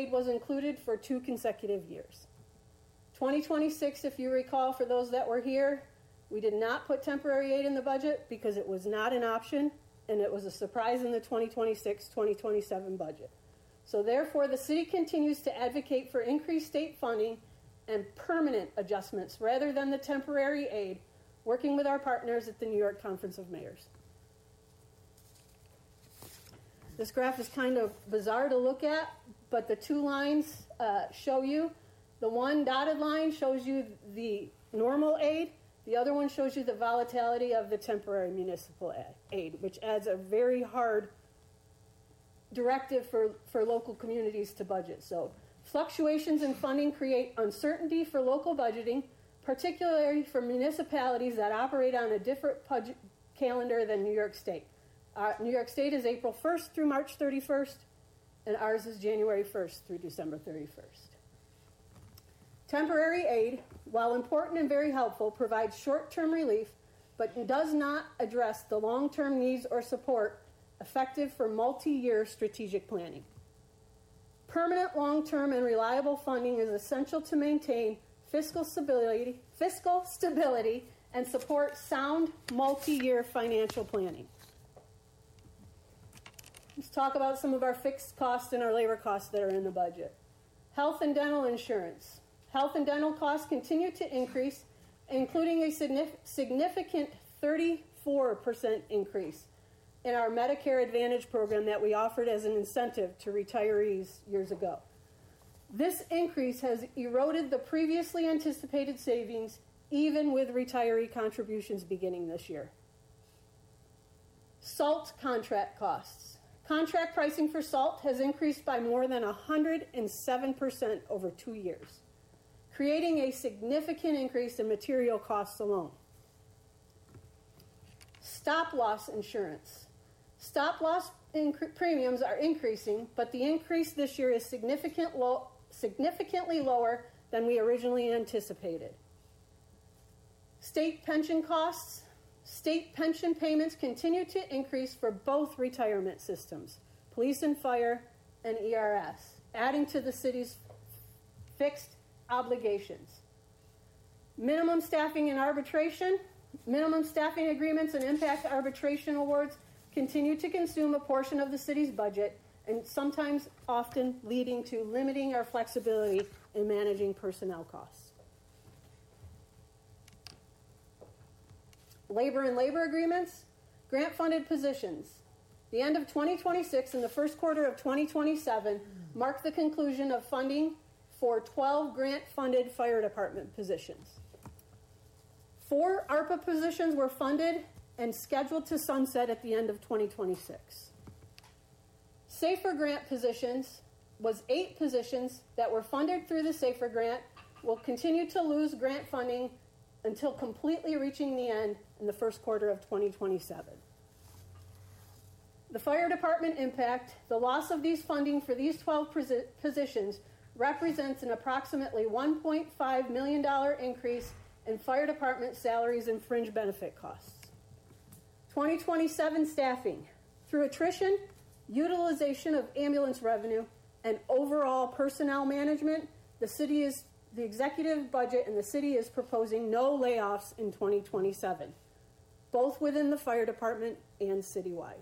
aid was included for 2 consecutive years. 2026, if you recall, for those that were here, we did not put temporary aid in the budget because it was not an option, and it was a surprise in the 2026-2027 budget. So therefore, the city continues to advocate for increased state funding and permanent adjustments rather than the temporary aid, working with our partners at the New York Conference of Mayors. This graph is kind of bizarre to look at, but the 2 lines show you. The one dotted line shows you the normal aid. The other one shows you the volatility of the temporary municipal aid, which adds a very hard directive for local communities to budget. So fluctuations in funding create uncertainty for local budgeting, particularly for municipalities that operate on a different budget calendar than New York State. New York State is April 1st through March 31st, and ours is January 1st through December 31st. Temporary aid, while important and very helpful, provides short-term relief, but does not address the long-term needs or support effective for multi-year strategic planning. Permanent, long-term, and reliable funding is essential to maintain fiscal stability and support sound multi-year financial planning. Let's talk about some of our fixed costs and our labor costs that are in the budget. Health and dental insurance. Health and dental costs continue to increase, including a significant 34% increase in our Medicare Advantage program that we offered as an incentive to retirees years ago. This increase has eroded the previously anticipated savings, even with retiree contributions beginning this year. SALT contract costs. Contract pricing for SALT has increased by more than 107% over 2 years, creating a significant increase in material costs alone. Stop-loss insurance. Stop-loss premiums are increasing, but the increase this year is significantly lower than we originally anticipated. State pension costs. State pension payments continue to increase for both retirement systems, police and fire, and ERS, adding to the city's fixed obligations. Minimum staffing and arbitration. Minimum staffing agreements and impact arbitration awards continue to consume a portion of the city's budget and sometimes often leading to limiting our flexibility in managing personnel costs. Labor and labor agreements, grant-funded positions. The end of 2026 and the first quarter of 2027 mark the conclusion of funding for 12 grant-funded fire department positions. 4 ARPA positions were funded and scheduled to sunset at the end of 2026. SAFER grant positions was 8 positions that were funded through the SAFER grant, will continue to lose grant funding until completely reaching the end in the first quarter of 2027. The fire department impact, the loss of these funding for these 12 positions represents an approximately $1.5 million increase in fire department salaries and fringe benefit costs. 2027 staffing. Through attrition, utilization of ambulance revenue, and overall personnel management, the executive budget and the city is proposing no layoffs in 2027, both within the fire department and citywide.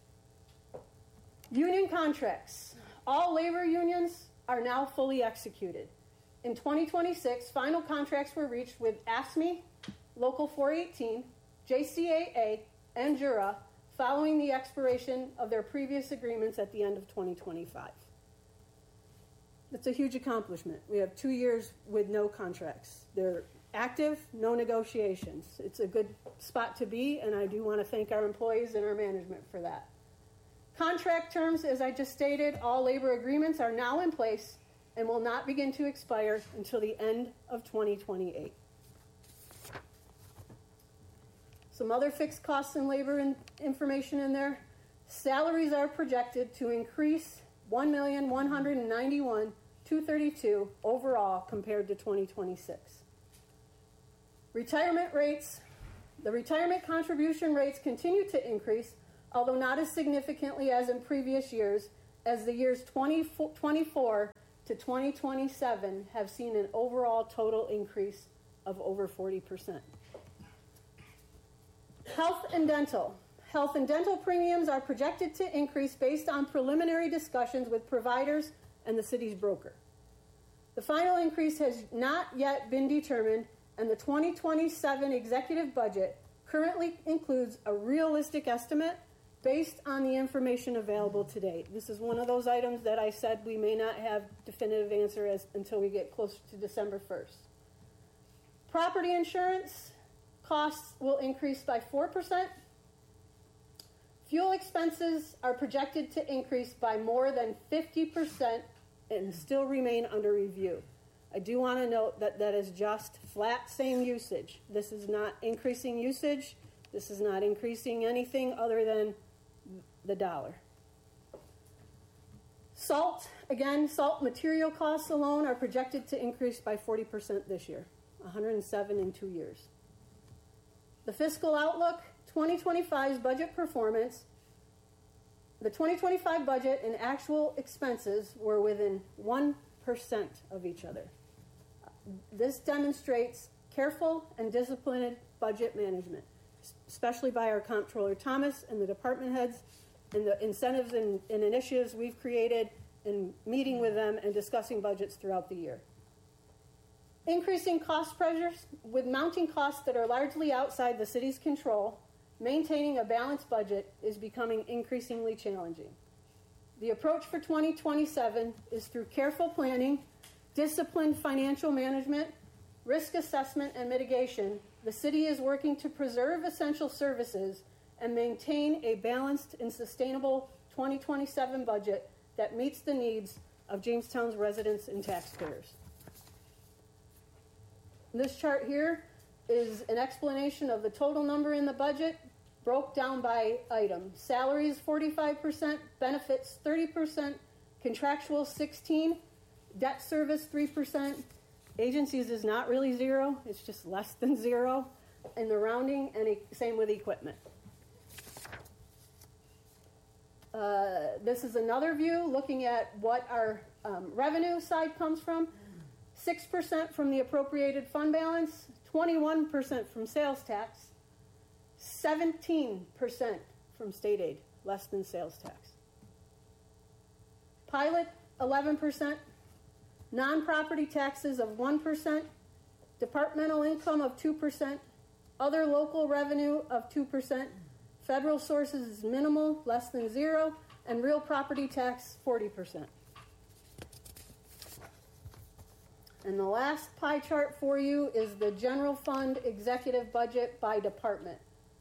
Union contracts. All labor unions are now fully executed. In 2026, final contracts were reached with AFSCME, Local 418, JCAA, and JURA following the expiration of their previous agreements at the end of 2025. It's a huge accomplishment. We have 2 years with no contracts. They're active, no negotiations. It's a good spot to be, and I do want to thank our employees and our management for that. Contract terms, as I just stated, all labor agreements are now in place and will not begin to expire until the end of 2028. Some other fixed costs and labor information in there. Salaries are projected to increase $1,191,232 overall compared to 2026. Retirement rates. The retirement contribution rates continue to increase, although not as significantly as in previous years, as the years 2024 to 2027 have seen an overall total increase of over 40%. Health and dental. Health and dental premiums are projected to increase based on preliminary discussions with providers and the city's broker. The final increase has not yet been determined, and the 2027 executive budget currently includes a realistic estimate based on the information available to date. This is one of those items that I said we may not have definitive answer until we get closer to December 1st. Property insurance costs will increase by 4%. Fuel expenses are projected to increase by more than 50% and still remain under review. I do want to note that that is just flat same usage. This is not increasing usage. This is not increasing anything other than the dollar. Salt, again, salt material costs alone are projected to increase by 40% this year, 107 in 2 years. The fiscal outlook, 2025's budget performance, the 2025 budget and actual expenses were within 1% of each other. This demonstrates careful and disciplined budget management, especially by our Comptroller Thomas and the department heads, and the incentives and initiatives we've created in meeting with them and discussing budgets throughout the year. Increasing cost pressures with mounting costs that are largely outside the city's control, maintaining a balanced budget is becoming increasingly challenging. The approach for 2027 is through careful planning, disciplined financial management, risk assessment, and mitigation. The city is working to preserve essential services and maintain a balanced and sustainable 2027 budget that meets the needs of Jamestown's residents and taxpayers. This chart here is an explanation of the total number in the budget, broke down by item. Salaries 45%, benefits 30%, contractual 16%, debt service 3%. Agencies is not really zero, it's just less than zero. And the rounding, and same with equipment. This is another view looking at what our revenue side comes from. 6% from the appropriated fund balance, 21% from sales tax, 17% from state aid, less than sales tax. Pilot, 11%, non-property taxes of 1%, departmental income of 2%, other local revenue of 2%, federal sources is minimal, less than zero, and real property tax 40%. And the last pie chart for you is the general fund executive budget by department.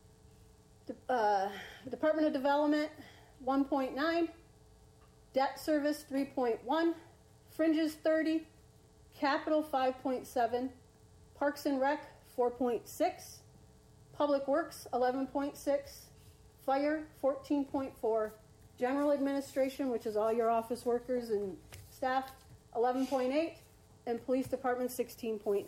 Department of Development, 1.9, debt service, 3.1, fringes, 30, capital, 5.7, parks and rec, 4.6, public works, 11.6, fire, 14.4, general administration, which is all your office workers and staff, 11.8, and police department, 16.9.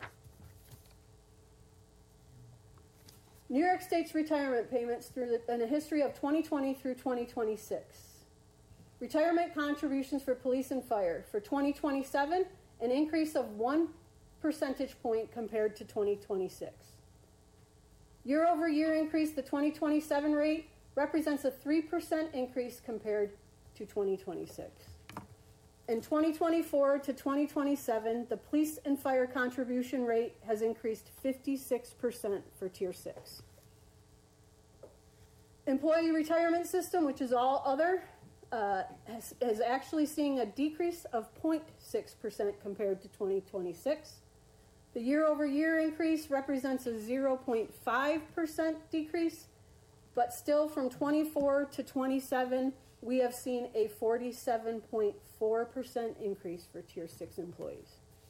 New York State's retirement payments in a history of 2020 through 2026. Retirement contributions for police and fire. For 2027, an increase of 1 percentage point compared to 2026. Year over year increase, the 2027 rate represents a 3% increase compared to 2026. In 2024 to 2027, the police and fire contribution rate has increased 56% for Tier 6. Employee retirement system, which is all other, is actually seeing a decrease of 0.6% compared to 2026. The year-over-year increase represents a 0.5% decrease, but still from 24 to 27, we have seen a 47.4% increase for Tier 6 employees.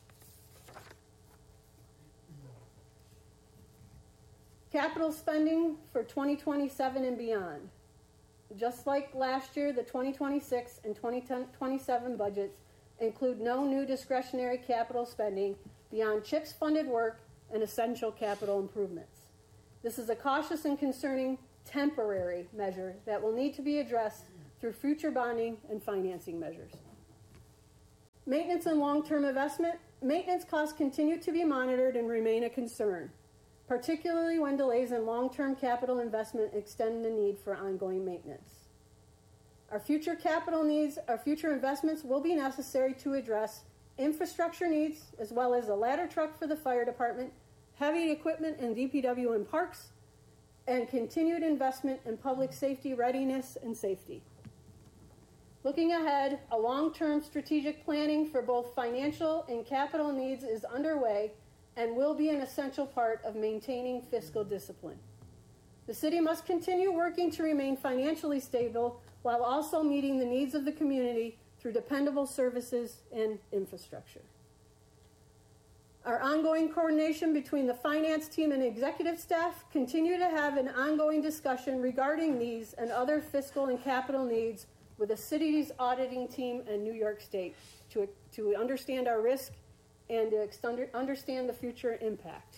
Capital spending for 2027 and beyond. Just like last year, the 2026 and 2027 budgets include no new discretionary capital spending beyond CHIPS-funded work and essential capital improvements. This is a cautious and concerning temporary measure that will need to be addressed through future bonding and financing measures. Maintenance and long-term investment. Maintenance costs continue to be monitored and remain a concern, particularly when delays in long-term capital investment extend the need for ongoing maintenance. Our future capital needs, our future investments will be necessary to address infrastructure needs, as well as a ladder truck for the fire department, heavy equipment in DPW and parks, and continued investment in public safety readiness and safety. Looking ahead, a long-term strategic planning for both financial and capital needs is underway and will be an essential part of maintaining fiscal discipline. The city must continue working to remain financially stable while also meeting the needs of the community through dependable services and infrastructure. Our ongoing coordination between the finance team and executive staff continue to have an ongoing discussion regarding these and other fiscal and capital needs with the city's auditing team and New York State to understand our risk and to understand the future impact.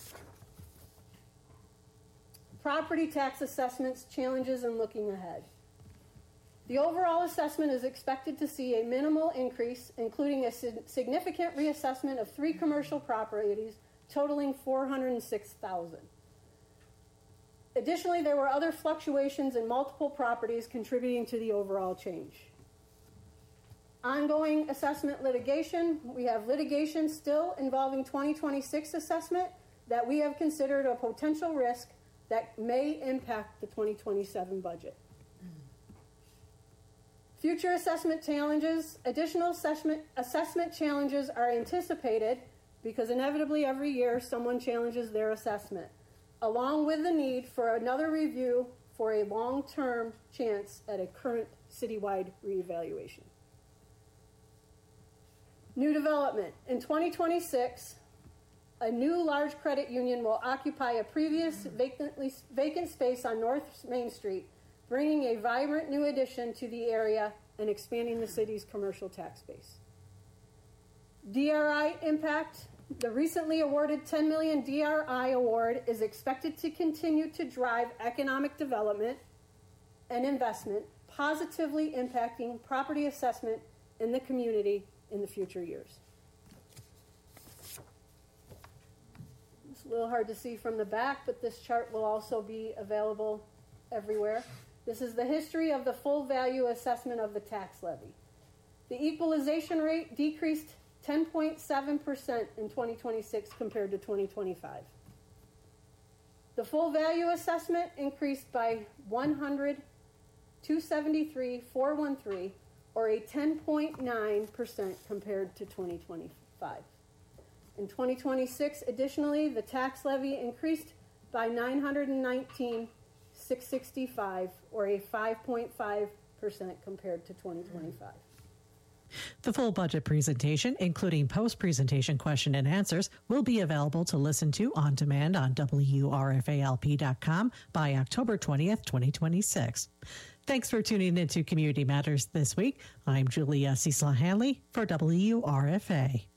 Property tax assessments, challenges, and looking ahead. The overall assessment is expected to see a minimal increase, including a significant reassessment of 3 commercial properties totaling $406,000. Additionally, there were other fluctuations in multiple properties contributing to the overall change. Ongoing assessment litigation. We have litigation still involving 2026 assessment that we have considered a potential risk that may impact the 2027 budget. Future assessment challenges. Additional assessment challenges are anticipated because inevitably every year someone challenges their assessment, along with the need for another review for a long-term chance at a current citywide reevaluation. New development. In 2026, a new large credit union will occupy a previous vacant space on North Main Street, bringing a vibrant new addition to the area and expanding the city's commercial tax base. DRI impact. The recently awarded $10 million DRI award is expected to continue to drive economic development and investment, positively impacting property assessment in the community in the future years. It's a little hard to see from the back, but this chart will also be available everywhere. This is the history of the full value assessment of the tax levy. The equalization rate decreased 10.7% in 2026 compared to 2025. The full value assessment increased by 273,413, or a 10.9% compared to 2025. In 2026, additionally, the tax levy increased by 919,665, or a 5.5% compared to 2025. The full budget presentation, including post-presentation question and answers, will be available to listen to on demand on WRFALP.com by October 20th, 2026. Thanks for tuning into Community Matters this week. I'm Julia Cecil Hanley for WRFA.